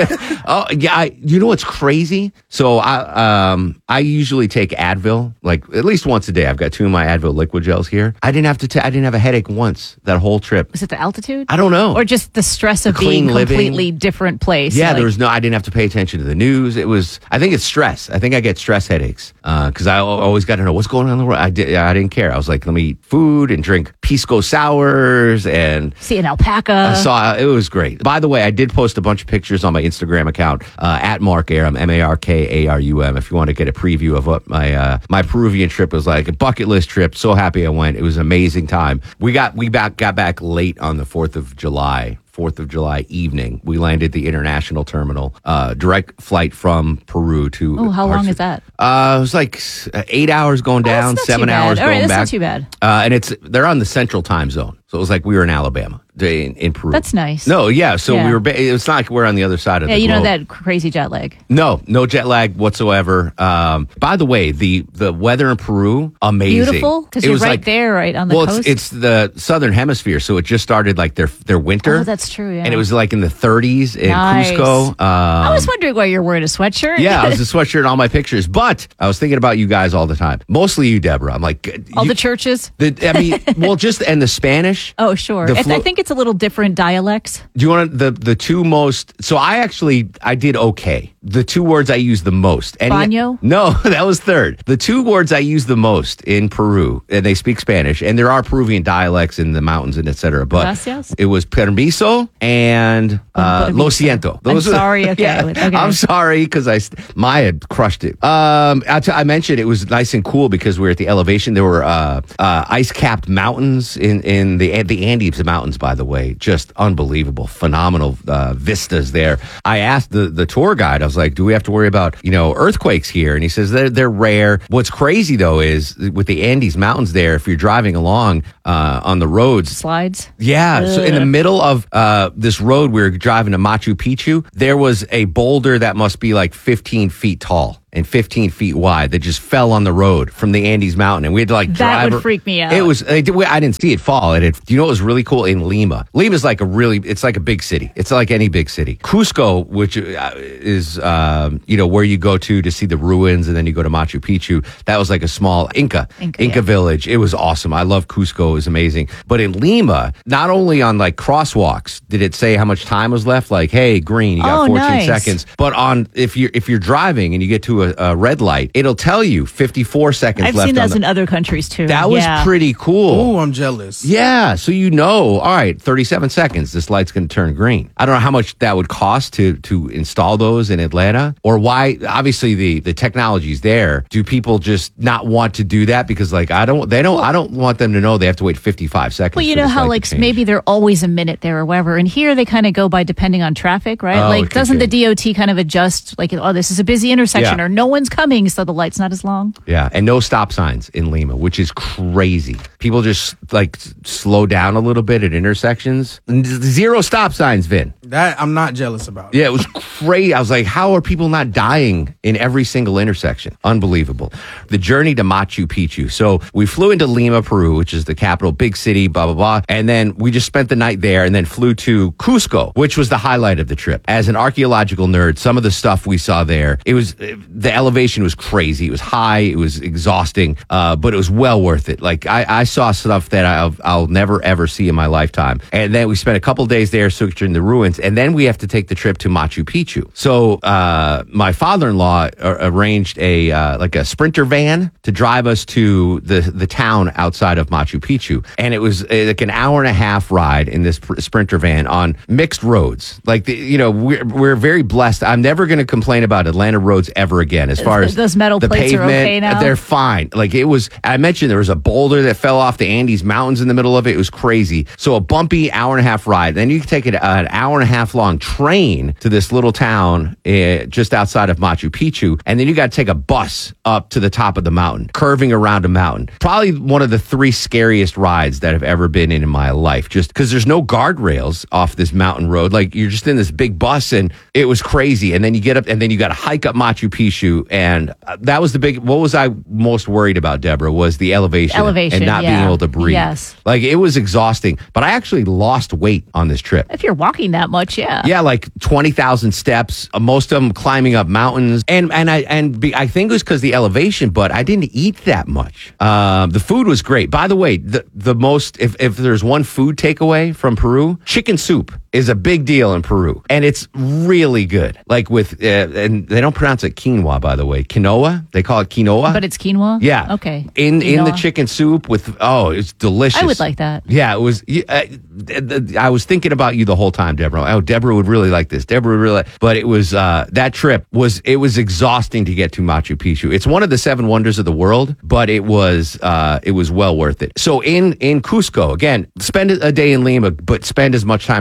Oh yeah, I, you know what's crazy? So I um I usually take Advil like at least once a day. I've got two of my Advil liquid gels here. I didn't have to. Ta- I didn't have a headache once that whole trip. Was it the altitude? I don't know. Or just the stress of The clean being living. completely different place? Yeah, Like, there was no. I didn't have to pay attention to the news. It was. I think it's stress. I think I get stress headaches because I al- always got to know what's going on in the world. I did. I didn't care. I was like, let me eat food and drink Pisco sours and. see an alpaca. I saw it was great. By the way, I did post a bunch of pictures on my Instagram account uh, at Mark Arum, M A R K A R U M. If you want to get a preview of what my uh, my Peruvian trip was like, a bucket list trip. So happy I went. It was an amazing time. We got we back got back late on the Fourth of July. Fourth of July evening, we landed at the international terminal. Uh, direct flight from Peru to. Oh, how long Arce- is that? Uh, it was like s- uh, eight hours going down, not seven too bad. hours All right, going that's back. not too bad. Uh, and it's they're on the central time zone. So it was like we were in Alabama, in, in Peru. That's nice. No, yeah. So Yeah. we were. Ba- it's not like we're on the other side of Yeah, the you globe. know that crazy jet lag. No, no jet lag whatsoever. Um, by the way, the the weather in Peru, amazing. Beautiful, because It you're was right like- there, right on the well, coast. it's, it's the southern hemisphere, so it just started like their their winter. Oh, that's true. Yeah, And it was like in the thirties in Nice. Cusco. Um, I was wondering why you're wearing a sweatshirt. yeah, I was a sweatshirt in all my pictures, but I was thinking about you guys all the time. Mostly you, Deborah. I'm like, all you- the churches. the, I mean, well, just and the Spanish. Oh, sure. The It's- I flo- think it's a little different dialects. Do you want to, the the two most? So I actually I did okay. The two words I used the most. Any- Baño? No, that was third. The two words I used the most in Peru, and they speak Spanish, and there are Peruvian dialects in the mountains and et cetera. But Gracias? it was permiso and uh, lo siento. I'm are- sorry, okay, yeah, okay. I'm sorry because I st- Maya crushed it. Um, I, t- I mentioned it was nice and cool because we were at the elevation. There were uh, uh, ice capped mountains in in the the Andes Mountains. By the way, just unbelievable, phenomenal uh, vistas there. I asked the the tour guide. I was like, "Do we have to worry about you know earthquakes here?" And he says they're they're rare. What's crazy though is with the Andes Mountains there, if you're driving along uh, on the roads, Slides. yeah. So in the Ugh. middle of uh, this road, we were driving to Machu Picchu. There was a boulder that must be like fifteen feet tall and fifteen feet wide that just fell on the road from the Andes Mountain, and we had to like That drive. would freak me out. It was. I did- I didn't see it fall. It had, do you know what was really cool in Lima? Lima's like a really. It's like a big city. It's like any big city. Cusco, which uh, is um, you know where you go to to see the ruins, and then you go to Machu Picchu. That was like a small Inca Inca, Inca yeah. village. It was awesome. I love Cusco. It was amazing. But in Lima, not only on like crosswalks did it say how much time was left, like, hey, green, you got Oh, fourteen nice. seconds. But on if you're if you're driving and you get to a, a red light, it'll tell you fifty-four seconds I've left. seen on those the, in other countries too. that was Yeah. pretty cool. Oh, I'm jealous. Yeah, so you know, all right, thirty-seven seconds, this light's going to turn green. I don't know how much that would cost to to install those in Atlanta, or why. Obviously, the the technology's there. Do people just not want to do that because, like, I don't, they don't, I don't want them to know they have to wait fifty-five seconds. Well, you for know this how light to like change. maybe they're always a minute there or whatever, and here they kind of go by depending on traffic, right? Oh, it like, could doesn't the change. D O T kind of adjust? Like, oh, this is a busy intersection, Yeah. or no one's coming, so the light's not as long. Yeah, and no stop signs in Lima, which is crazy. People just like s- slow down a little bit at intersections. N- Zero stop signs, Vin. That I'm not jealous about. Yeah, it was crazy. I was like, how are people not dying in every single intersection? Unbelievable. The journey to Machu Picchu. So we flew into Lima, Peru, which is the capital, big city, blah, blah, blah. And then we just spent the night there and then flew to Cusco, which was the highlight of the trip. As an archaeological nerd, some of the stuff we saw there, it was, the elevation was crazy. It was high. It was exhausting, uh, but it was well worth it. Like I, I saw stuff that I'll, I'll never, ever see in my lifetime. And then we spent a couple days there searching the ruins. And then we have to take the trip to Machu Picchu. So uh, my father-in-law ar- arranged a uh, like a Sprinter van to drive us to the the town outside of Machu Picchu, and it was uh, like an hour and a half ride in this pr- Sprinter van on mixed roads. Like the, you know, we're we're very blessed. I'm never going to complain about Atlanta roads ever again. As far as Those metal the plates are pavement, okay now? they're fine. Like it was. I mentioned there was a boulder that fell off the Andes Mountains in the middle of it. It was crazy. So a bumpy hour and a half ride. Then you take it an hour and a half long train to this little town uh, just outside of Machu Picchu, and then you got to take a bus up to the top of the mountain, curving around a mountain. Probably one of the three scariest rides that I've ever been in in my life, just because there's no guardrails off this mountain road. Like you're just in this big bus, and it was crazy. And then you get up, and then you got to hike up Machu Picchu, and uh, that was the big. What was I most worried about, Deborah? Was the elevation, Elevation, and not yeah. being able to breathe. Yes. Like it was exhausting. But I actually lost weight on this trip. If you're walking that much, yeah. Yeah, like twenty thousand steps, uh, most of them climbing up mountains. And and I and be, I think it was because the elevation, but I didn't eat that much. Um, the food was great. By the way, the, the most, if, if there's one food takeaway from Peru, chicken soup is a big deal in Peru. And it's really good. Like with, uh, and they don't pronounce it quinoa, by the way. Quinoa? They call it quinoa. But it's quinoa? Yeah. Okay. In in the Quinoa. chicken soup with, oh, it's delicious. I would like that. Yeah, it was. you- Uh, th- th- I was thinking about you the whole time, Deborah. Oh, Deborah would really like this. Deborah would really, like, but it was uh, that trip was it was exhausting to get to Machu Picchu. It's one of the seven wonders of the world, but it was uh, it was well worth it. So in in Cusco, again, spend a day in Lima, but spend as much time as you can in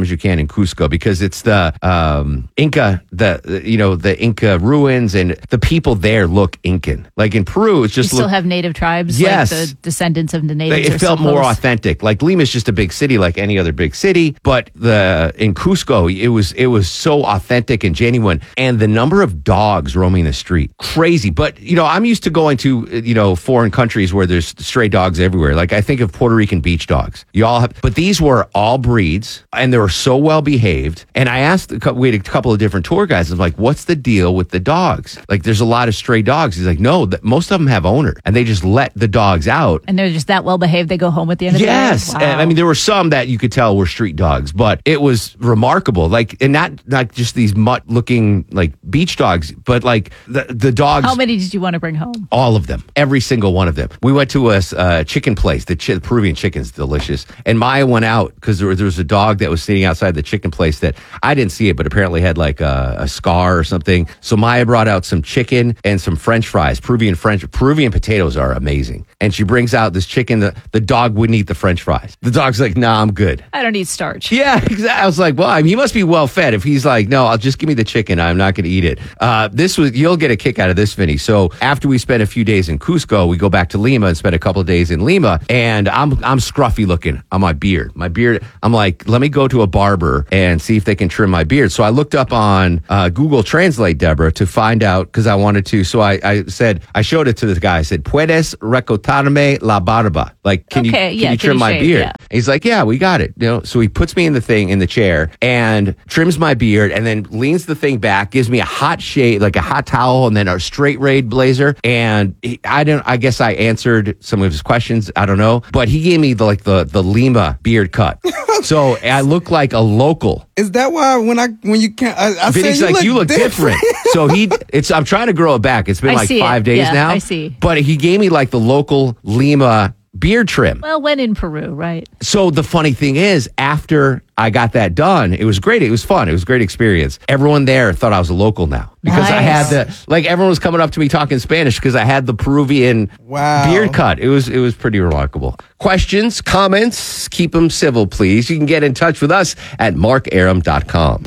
in Cusco because it's the um, Inca, the you know the Inca ruins, and the people there look Incan. Like in Peru, it's You just still look, have native tribes, Yes. like the descendants of the natives. it are felt still more close. authentic. Like Lima is just a big city, like any other big city. But the in Cusco, it was it was so authentic and genuine. And the number of dogs roaming the street, crazy. But you know, I'm used to going to you know foreign countries where there's stray dogs everywhere. Like I think of Puerto Rican beach dogs. You all have, but these were all breeds, and they were so well behaved. And I asked, a cou- we had a couple of different tour guides. I'm like, what's the deal with the dogs? Like, there's a lot of stray dogs. He's like, no, th- most of them have owner, and they just let the dogs out. And they're just that well behaved, they go home at the end of Yes, the day? and I mean there were some that you could tell were street dogs, but it was remarkable. Like, and not not just these mutt-looking like beach dogs, but like the the dogs. How many did you want to bring home? All of them, every single one of them. We went to a uh, chicken place. The, chi- the Peruvian chicken's delicious. And Maya went out because there, was- there was a dog that was sitting outside the chicken place that I didn't see it, but apparently had like a, a scar or something. So Maya brought out some chicken and some French fries. Peruvian French Peruvian potatoes are amazing. And she brings out this chicken. The, the dog wouldn't eat the French fries. The dog's like, nah, I'm good. I don't need starch. Yeah, exactly. I was like, well, I mean, he must be well fed if he's like, no, I'll just give me the chicken. I'm not going to eat it. Uh, this was, you'll get a kick out of this, Vinny. So after we spent a few days in Cusco, we go back to Lima and spend a couple of days in Lima. And I'm, I'm scruffy looking on my beard. My beard, I'm like, let me go to a barber and see if they can trim my beard. So I looked up on uh, Google Translate, Deborah, to find out because I wanted to. So I, I said, I showed it to the guy. I said, puedes recortarme la barba. Like, can Okay, you, can yeah, you can trim you my shave? beard? Yeah. He's like, yeah, we got it. You know, so he puts me in the thing in the chair and trims my beard and then leans the thing back, gives me a hot shade, like a hot towel, and then a straight raid blazer. And he, I don't, I guess I answered some of his questions. I don't know, but he gave me the like the the Lima beard cut, so I look like a local. Is that why when I when you can't? I, I Vinny's say you like, look you look different. So he, it's. I'm trying to grow it back. It's been I like see five it. days Yeah, now. I see. But he gave me like the local Lima beard trim. Well, when in Peru, right? So the funny thing is, after I got that done, it was great. It was fun. It was a great experience. Everyone there thought I was a local now because I had Nice. the like everyone was coming up to me talking Spanish because I had the Peruvian Wow. beard cut. It was it was pretty remarkable. Questions, comments, keep them civil, please. You can get in touch with us at mark aram dot com.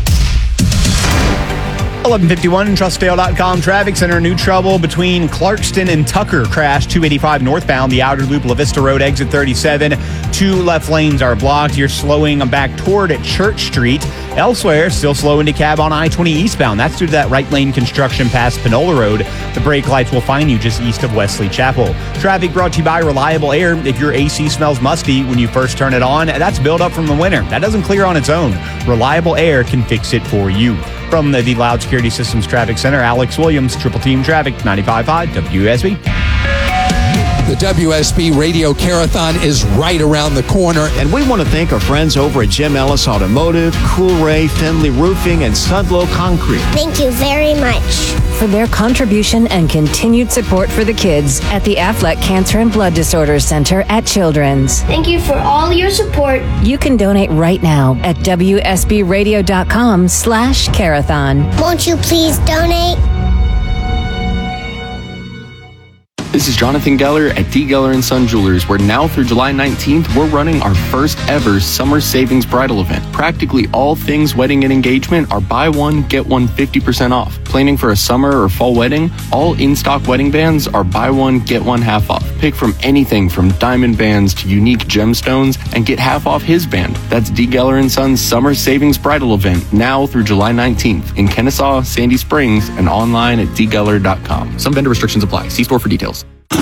eleven fifty-one, trustdale dot com traffic center. New trouble between Clarkston and Tucker. Crash two eighty-five northbound, the outer loop, La Vista Road, exit thirty-seven. Two left lanes are blocked. You're slowing back toward at Church Street. Elsewhere, still slow into cab on I twenty eastbound. That's due to that right lane construction past Panola Road. The brake lights will find you just east of Wesley Chapel. Traffic brought to you by Reliable Air. If your A C smells musty when you first turn it on, that's buildup from the winter. That doesn't clear on its own. Reliable Air can fix it for you. From the, the Loud Security Systems Traffic Center, Alex Williams, Triple Team Traffic, ninety-five point five W S B. The W S B Radio Carathon is right around the corner. And we want to thank our friends over at Jim Ellis Automotive, Coolray, Finley Roofing, and Sudlow Concrete. Thank you very much for their contribution and continued support for the kids at the Aflac Cancer and Blood Disorders Center at Children's. Thank you for all your support. You can donate right now at W S B radio dot com slash carathon. Won't you please donate? This is Jonathan Geller at D. Geller and Son Jewelers, where now through July nineteenth, we're running our first ever Summer Savings Bridal event. Practically all things wedding and engagement are buy one, get one fifty percent off. Planning for a summer or fall wedding? All in-stock wedding bands are buy one, get one half off. Pick from anything from diamond bands to unique gemstones and get half off his band. That's D. Geller and Son's Summer Savings Bridal event now through July nineteenth in Kennesaw, Sandy Springs, and online at d geller dot com. Some vendor restrictions apply. See store for details.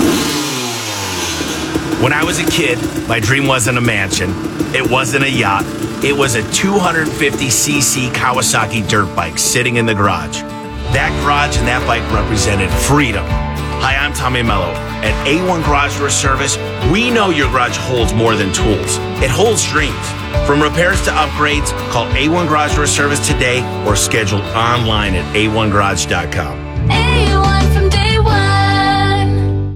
When I was a kid, my dream wasn't a mansion. It wasn't a yacht. It was a two hundred fifty c c Kawasaki dirt bike sitting in the garage. That garage and that bike represented freedom. Hi, I'm Tommy Mello. At A one Garage Door Service, we know your garage holds more than tools. It holds dreams. From repairs to upgrades, call A one Garage Door Service today or schedule online at a one garage dot com. A one from day one.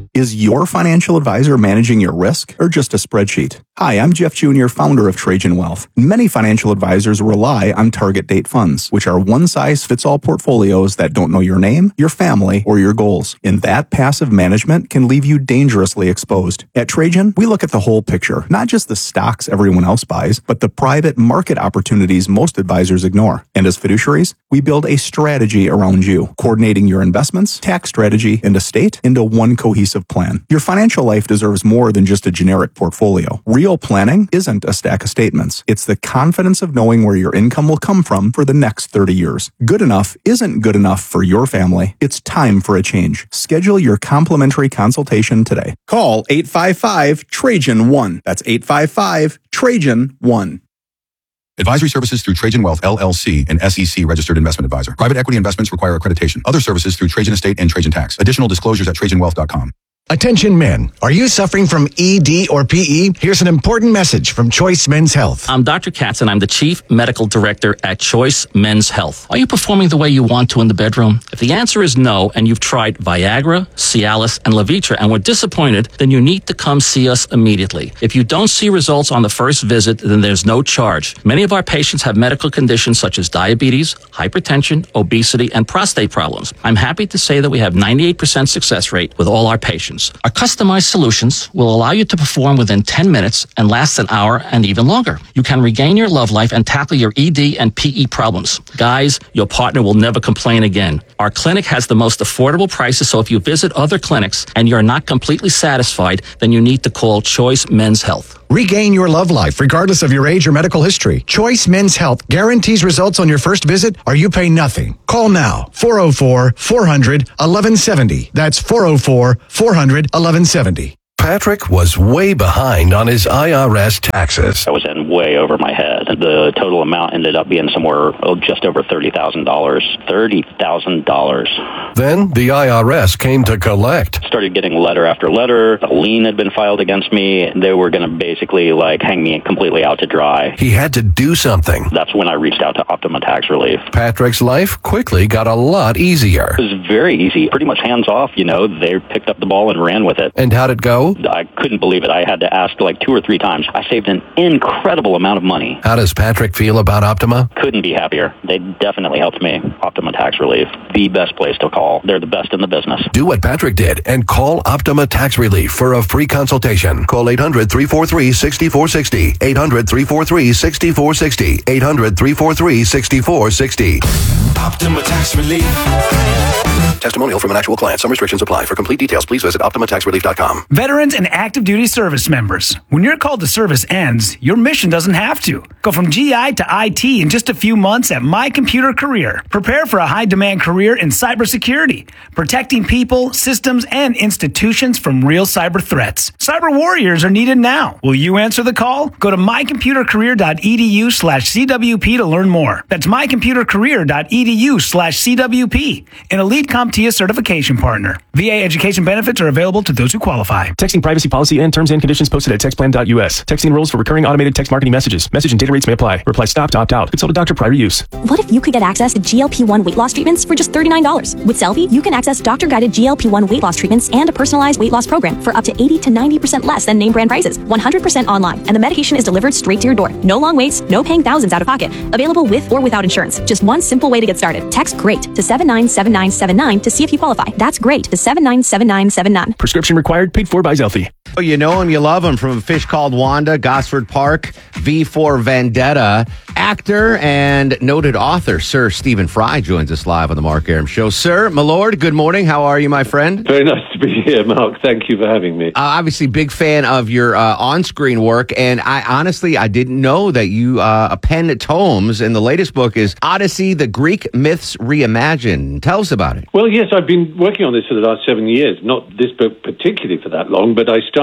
Is your financial advisor managing your risk or just a spreadsheet? Hi, I'm Jeff Junior, founder of Trajan Wealth. Many financial advisors rely on target date funds, which are one-size-fits-all portfolios that don't know your name, your family, or your goals. And that passive management can leave you dangerously exposed. At Trajan, we look at the whole picture, not just the stocks everyone else buys, but the private market opportunities most advisors ignore. And as fiduciaries, we build a strategy around you, coordinating your investments, tax strategy, and estate into one cohesive plan. Your financial life deserves more than just a generic portfolio. Real planning isn't a stack of statements. It's the confidence of knowing where your income will come from for the next thirty years. Good enough isn't good enough for your family. It's time for a change. Schedule your complimentary consultation today. Call eight five five, Trajan one. That's eight five five, Trajan one. Advisory services through Trajan Wealth, L L C, an S E C registered investment advisor. Private equity investments require accreditation. Other services through Trajan Estate and Trajan Tax. Additional disclosures at trajan wealth dot com. Attention men, are you suffering from E D or P E? Here's an important message from Choice Men's Health. I'm Doctor Katz and I'm the Chief Medical Director at Choice Men's Health. Are you performing the way you want to in the bedroom? If the answer is no and you've tried Viagra, Cialis, and Levitra and were disappointed, then you need to come see us immediately. If you don't see results on the first visit, then there's no charge. Many of our patients have medical conditions such as diabetes, hypertension, obesity, and prostate problems. I'm happy to say that we have ninety-eight percent success rate with all our patients. Our customized solutions will allow you to perform within ten minutes and last an hour and even longer. You can regain your love life and tackle your E D and P E problems. Guys, your partner will never complain again. Our clinic has the most affordable prices, so if you visit other clinics and you're not completely satisfied, then you need to call Choice Men's Health. Regain your love life regardless of your age or medical history. Choice Men's Health guarantees results on your first visit or you pay nothing. Call now, four oh four, four hundred, eleven seventy. That's four oh four, four hundred, eleven seventy. Patrick was way behind on his I R S taxes. I was in way over my head. The total amount ended up being somewhere oh, just over thirty thousand dollars. thirty thousand dollars. Then the I R S came to collect. Started getting letter after letter. A lien had been filed against me. They were going to basically like hang me completely out to dry. He had to do something. That's when I reached out to Optima Tax Relief. Patrick's life quickly got a lot easier. It was very easy. Pretty much hands off, you know. They picked up the ball and ran with it. And how'd it go? I couldn't believe it. I had to ask like two or three times. I saved an incredible amount of money. How does Patrick feel about Optima? Couldn't be happier. They definitely helped me. Optima Tax Relief, the best place to call. They're the best in the business. Do what Patrick did and call Optima Tax Relief for a free consultation. Call eight hundred, three four three, six four six zero. eight hundred, three four three, six four six zero. eight hundred, three four three, six four six zero. Optima Tax Relief. Testimonial from an actual client. Some restrictions apply. For complete details, please visit optima tax relief dot com. Veterans and active duty service members. When your call to service ends, your mission doesn't have to. Go from G I to I T in just a few months at My Computer Career. Prepare for a high-demand career in cybersecurity, protecting people, systems, and institutions from real cyber threats. Cyber warriors are needed now. Will you answer the call? Go to my computer career dot e d u slash c w p to learn more. That's my computer career dot e d u slash c w p. An elite CompTIA certification partner. V A education benefits are available to those who qualify. Texting privacy policy and terms and conditions posted at text plan dot u s. Texting rules for recurring automated text marketing messages. Message and data rates may apply. Reply stop to opt out. Consult a doctor prior to use. What if you could get access to G L P one weight loss treatments for just thirty-nine dollars? With Selfie, you can access doctor-guided G L P one weight loss treatments and a personalized weight loss program for up to eighty to ninety percent less than name brand prices. one hundred percent online, and the medication is delivered straight to your door. No long waits, no paying thousands out of pocket. Available with or without insurance. Just one simple way to get started. Text GREAT to seven nine seven nine seven nine to see if you qualify. That's GREAT to seven nine seven nine seven nine. Prescription required, paid for by Zelfie. Oh, you know him, you love him from A Fish Called Wanda, Gosford Park, V for Vendetta. Actor and noted author Sir Stephen Fry joins us live on the Mark Arum Show. Sir, my lord, good morning. How are you, my friend? Very nice to be here, Mark. Thank you for having me. Uh, obviously, big fan of your uh, on-screen work, and I honestly, I didn't know that you uh, penned tomes, and the latest book is Odyssey, the Greek Myths Reimagined. Tell us about it. Well, yes, I've been working on this for the last seven years. Not this book particularly for that long, but I started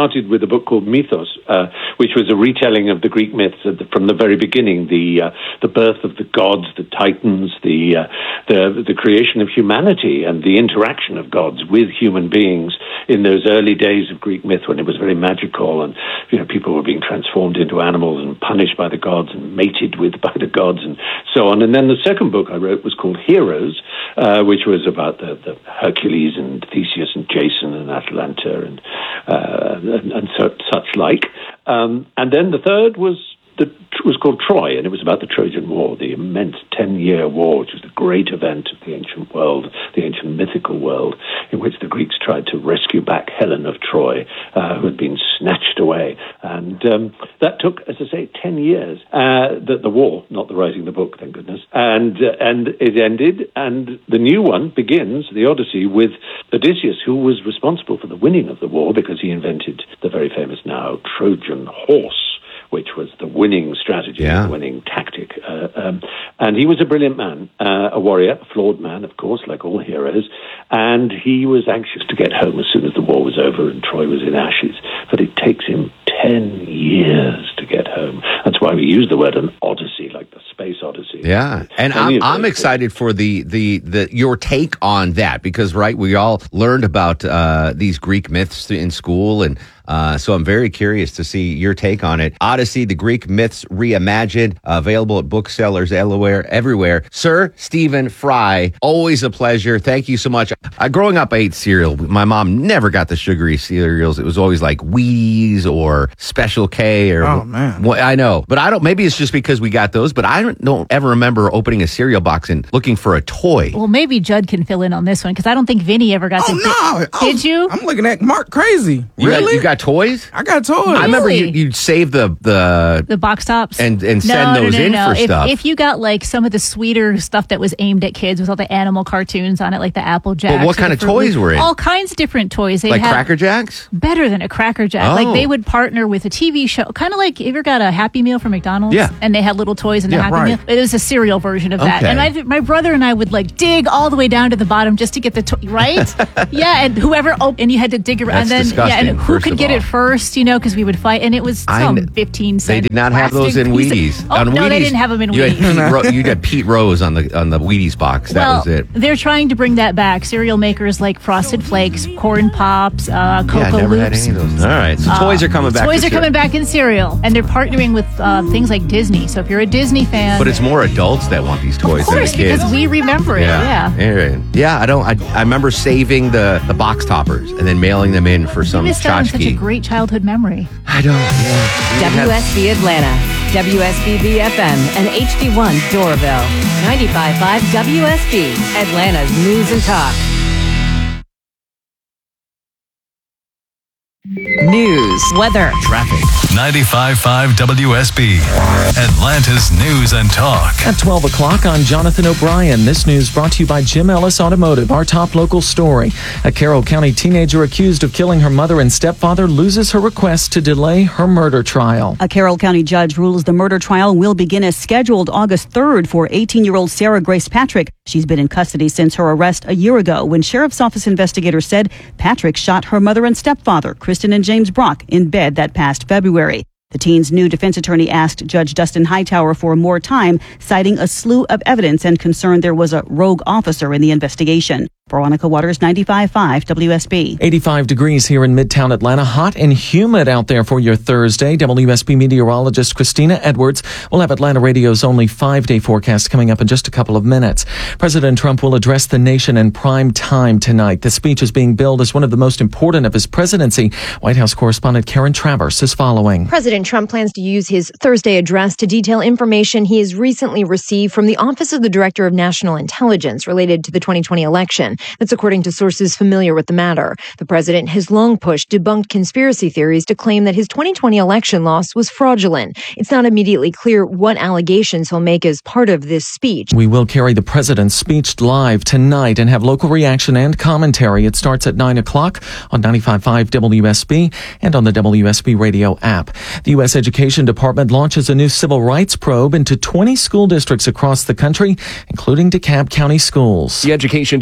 started with a book called Mythos, uh, which was a retelling of the Greek myths of the, from the very beginning, the uh, the birth of the gods, the titans, the, uh, the the creation of humanity, and the interaction of gods with human beings in those early days of Greek myth when it was very magical, and you know people were being transformed into animals and punished by the gods and mated with by the gods and so on. And then the second book I wrote was called Heroes, uh, which was about the, the Hercules and Theseus and Jason and Atalanta and uh, and, and so, such like. Um, and then the third was the was called Troy, and it was about the Trojan War, the immense ten-year war, which was the great event of the ancient world, the ancient mythical world, in which the Greeks tried to rescue back Helen of Troy, uh, who had been snatched away. And um, that took, as I say, ten years. Uh, the, the war, not the writing the book, thank goodness. And uh, and it ended, and the new one begins, the Odyssey, with Odysseus, who was responsible for the winning of the war because he invented the very famous now Trojan horse, which was the winning strategy, yeah. the winning tactic. Uh, um, and he was a brilliant man, uh, a warrior, a flawed man, of course, like all heroes. And he was anxious to get home as soon as the war was over and Troy was in ashes. But it takes him ten years to get home. That's why we use the word an odyssey, like the space odyssey. Yeah, and I'm, I'm excited for the, the the your take on that because, right, we all learned about uh, these Greek myths in school, and uh, so I'm very curious to see your take on it. Odyssey, the Greek myths reimagined, uh, available at booksellers everywhere. Everywhere, Sir Stephen Fry, always a pleasure. Thank you so much. Uh, growing up, I ate cereal. My mom never got the sugary cereals. It was always like Wheaties or Special K or. Oh man, well, I know, but I don't. Maybe it's just because we got those, but I don't, don't ever remember opening a cereal box and looking for a toy. Well, maybe Judd can fill in on this one because I don't think Vinny ever got oh, to. No. Did, oh, did you? I'm looking at Mark crazy. You really? Got, you got toys? I got toys. I remember you, Really? you'd save the the The box tops and and no, send no, those no, in no. for if, stuff. If you got like some of the sweeter stuff that was aimed at kids with all the animal cartoons on it, like the Apple Jacks. But what or kind the of Fruit toys Loops, were in? All kinds of different toys. They like had Cracker Jacks? better than a Cracker Jack. Oh. Like they would partner with a T V show, kind of like if you ever got a Happy Meal from McDonald's, Yeah. and they had little toys in the Yeah, Happy right. Meal. It was a cereal version of that. Okay. And my, my brother and I would like dig all the way down to the bottom just to get the toy, right? Yeah, and whoever opened, and you had to dig around, That's and then yeah, and disgusting, who first could of get all. it first? You know, because we would fight, and it was I some kn- fifteen They cent. did not have those plastic in piece Wheaties. of- Oh, on no, Wheaties, they didn't have them in you Wheaties. Had Pete Ro- you had Pete Rose on the on the Wheaties box. That well, was it. They're trying to bring that back. Cereal makers like Frosted Flakes, Corn Pops, uh, Cocoa Yeah, I never had Loops. any of those. All right, so Uh, toys are coming back. Toys for are sure. coming back in cereal, and they're partnering with uh, things like Disney. So if you're a Disney fan, But it's more adults that want these toys of course, than kids. because we remember it. Yeah. Yeah. Yeah, I don't. I, I remember saving the, the box toppers and then mailing them in for You some missed out on such a tchotchke. great childhood memory. I don't. Yeah. W S B Atlanta, W S B B F M, and H D one Doraville. ninety-five point five W S B, Atlanta's News and Talk. News, weather, traffic. ninety-five point five W S B, Atlanta's News and Talk. At twelve o'clock on Jonathan O'Brien. This news brought to you by Jim Ellis Automotive, our top local story. A Carroll County teenager accused of killing her mother and stepfather loses her request to delay her murder trial. A Carroll County judge rules the murder trial will begin as scheduled August third for eighteen-year-old Sarah Grace Patrick. She's been in custody since her arrest a year ago when Sheriff's Office investigators said Patrick shot her mother and stepfather, Kristen and James Brock, in bed that past February. The teen's new defense attorney asked Judge Dustin Hightower for more time, citing a slew of evidence and concern there was a rogue officer in the investigation. Veronica Waters, ninety-five point five W S B. eighty-five degrees here in Midtown Atlanta. Hot and humid out there for your Thursday. W S B meteorologist Christina Edwards will have Atlanta Radio's only five-day forecast coming up in just a couple of minutes. President Trump will address the nation in prime time tonight. The speech is being billed as one of the most important of his presidency. White House correspondent Karen Travers is following. President Trump plans to use his Thursday address to detail information he has recently received from the Office of the Director of National Intelligence related to the twenty twenty election. That's according to sources familiar with the matter. The president has long pushed debunked conspiracy theories to claim that his twenty twenty election loss was fraudulent. It's not immediately clear what allegations he'll make as part of this speech. We will carry the president's speech live tonight and have local reaction and commentary. It starts at nine o'clock on ninety-five point five W S B and on the W S B radio app. The U S Education Department launches a new civil rights probe into twenty school districts across the country, including DeKalb County schools. The Education Department will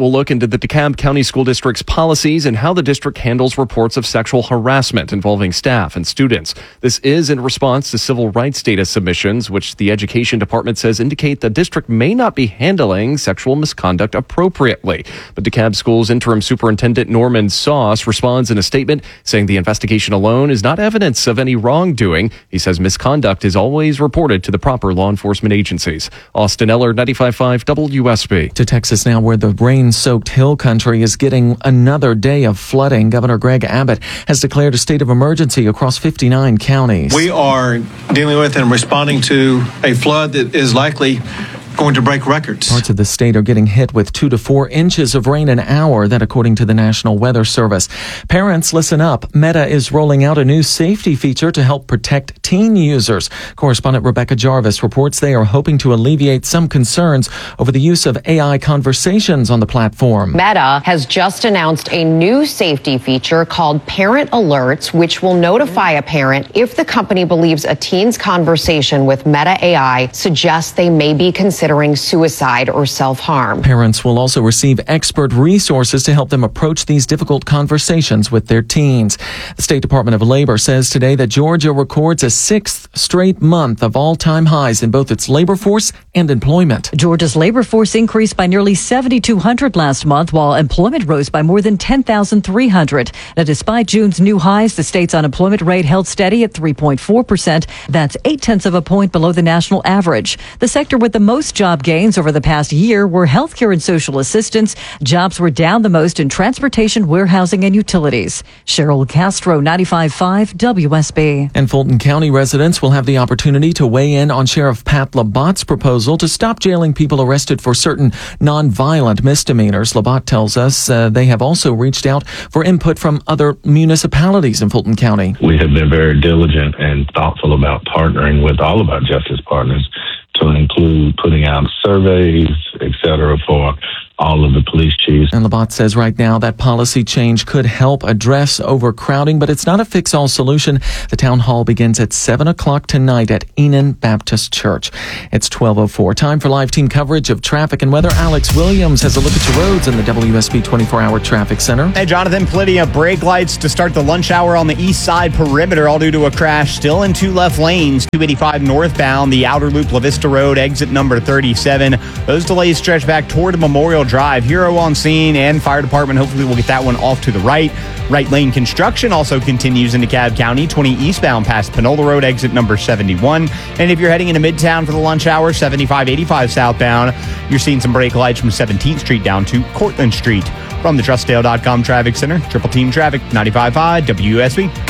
will look into the DeKalb County School District's policies and how the district handles reports of sexual harassment involving staff and students. This is in response to civil rights data submissions, which the Education Department says indicate the district may not be handling sexual misconduct appropriately. But DeKalb Schools Interim Superintendent Norman Sauce responds in a statement saying the investigation alone is not evidence of any wrongdoing. He says misconduct is always reported to the proper law enforcement agencies. Austin Eller, ninety-five point five W S B. To Texas now, where the rain-soaked hill country is getting another day of flooding. Governor Greg Abbott has declared a state of emergency across fifty-nine counties. We are dealing with and responding to a flood that is likely going to break records. Parts of the state are getting hit with two to four inches of rain an hour, that according to the National Weather Service. Parents, listen up. Meta is rolling out a new safety feature to help protect teen users. Correspondent Rebecca Jarvis reports they are hoping to alleviate some concerns over the use of A I conversations on the platform. Meta has just announced a new safety feature called Parent Alerts, which will notify a parent if the company believes a teen's conversation with Meta A I suggests they may be considered suicide or self-harm. Parents will also receive expert resources to help them approach these difficult conversations with their teens. The State Department of Labor says today that Georgia records a sixth straight month of all-time highs in both its labor force and employment. Georgia's labor force increased by nearly seven thousand two hundred last month, while employment rose by more than ten thousand three hundred. Now, despite June's new highs, the state's unemployment rate held steady at three point four percent. That's eight tenths of a point below the national average. The sector with the most job gains over the past year were healthcare and social assistance. Jobs were down the most in transportation, warehousing, and utilities. Cheryl Castro, ninety-five point five W S B. And Fulton County residents will have the opportunity to weigh in on Sheriff Pat Labatt's proposal to stop jailing people arrested for certain nonviolent misdemeanors. Labatt tells us uh, they have also reached out for input from other municipalities in Fulton County. We have been very diligent and thoughtful about partnering with all of our justice partners to include putting out surveys, et cetera, for all of the police chiefs. And Labatt says right now that policy change could help address overcrowding, but it's not a fix-all solution. The town hall begins at seven o'clock tonight at Enon Baptist Church. It's twelve oh four. Time for live team coverage of traffic and weather. Alex Williams has a look at your roads in the W S B twenty-four hour traffic center. Hey, Jonathan, plenty of brake lights to start the lunch hour on the east side perimeter, all due to a crash. Still in two left lanes, two eighty-five northbound, the outer loop, La Vista Road, exit number thirty-seven. Those delays stretch back toward Memorial Drive. Hero on scene and fire department. Hopefully we'll get that one off to the right. Right lane construction also continues in DeKalb County. twenty eastbound past Panola Road, exit number seventy-one. And if you're heading into Midtown for the lunch hour, seventy-five eighty-five southbound, you're seeing some brake lights from seventeenth Street down to Cortlandt Street. From the Trustdale dot com Traffic Center, Triple Team Traffic, ninety-five point five W S B.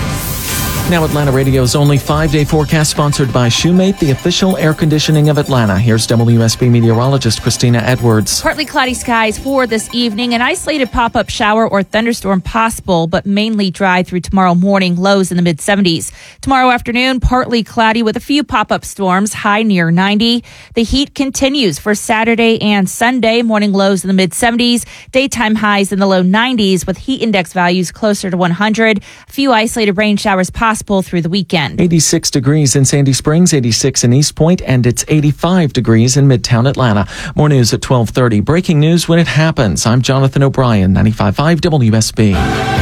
Now Atlanta Radio's only five-day forecast, sponsored by Shoemate, the official air conditioning of Atlanta. Here's W S B meteorologist Christina Edwards. Partly cloudy skies for this evening. An isolated pop-up shower or thunderstorm possible, but mainly dry through tomorrow morning. Lows in the mid seventies. Tomorrow afternoon, partly cloudy with a few pop-up storms, high near ninety. The heat continues for Saturday and Sunday. Morning lows in the mid seventies. Daytime highs in the low nineties with heat index values closer to one hundred. A few isolated rain showers possible through the weekend. eighty-six degrees in Sandy Springs, eighty-six in East Point, and it's eighty-five degrees in Midtown Atlanta. More news at twelve thirty. Breaking news when it happens. I'm Jonathan O'Brien, ninety-five point five W S B.